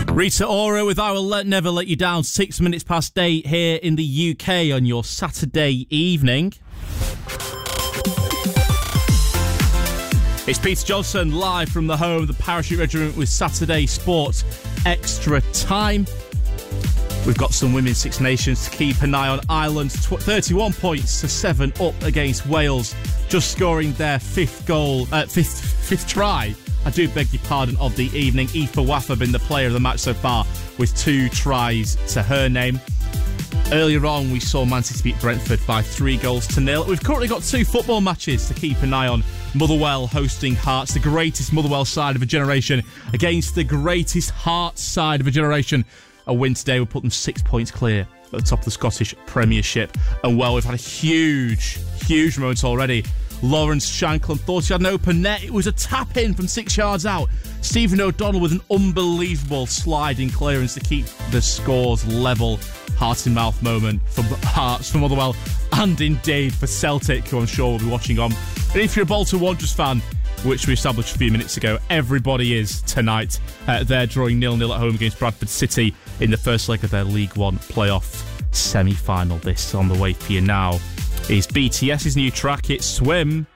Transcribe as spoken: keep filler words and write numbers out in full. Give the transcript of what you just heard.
Rita Ora with I Will Let Never Let You Down, six minutes past eight here in the U K on your Saturday evening. It's Peter Johnson live from the home of the Parachute Regiment with Saturday Sports Extra Time. We've got some Women's Six Nations to keep an eye on. Ireland thirty-one points to seven up against Wales, just scoring their fifth goal, uh, fifth fifth try. I do beg your pardon of the evening. Aoife Waffa been the player of the match so far with two tries to her name. Earlier on, we saw Man City beat Brentford by three goals to nil. We've currently got two football matches to keep an eye on. Motherwell hosting Hearts, the greatest Motherwell side of a generation, against the greatest Hearts side of a generation. A win today will put them six points clear at the top of the Scottish Premiership. And well, we've had a huge, huge moment already. Lawrence Shankland thought he had an open net. It was a tap in from six yards out. Stephen O'Donnell with an unbelievable sliding clearance to keep the scores level. Heart in mouth moment for Hearts, for Motherwell, and indeed for Celtic, who I'm sure will be watching on. And if you're a Bolton Wanderers fan, which we established a few minutes ago, everybody is tonight. Uh, they're drawing nil nil at home against Bradford City in the first leg of their League One playoff semi-final. This on the way for you now is BTS's new track, it's Swim.